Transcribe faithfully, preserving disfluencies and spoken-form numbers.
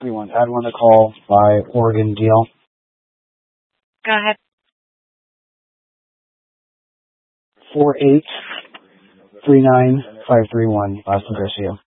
Everyone had one to call by Oregon Deal. Go ahead. Four eight three nine five three one, Boston Garcia.